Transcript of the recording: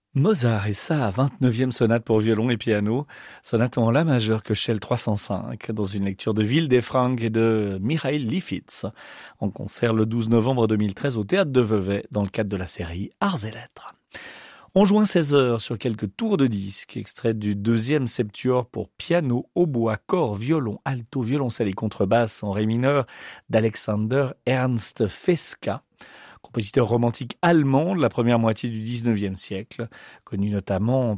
Mozart et sa 29e sonate pour violon et piano, sonate en la majeure Köchel 305, dans une lecture de Wilde-Frank et de Michael Lifitz, en concert le 12 novembre 2013 au Théâtre de Vevey, dans le cadre de la série Arts et Lettres. On joint 16 heures sur quelques tours de disques, extraits du deuxième septuor pour piano, hautbois, cor, violon, alto, violoncelle et contrebasse en ré mineur d'Alexander Ernst Feska, compositeur romantique allemand de la première moitié du 19e siècle, connu notamment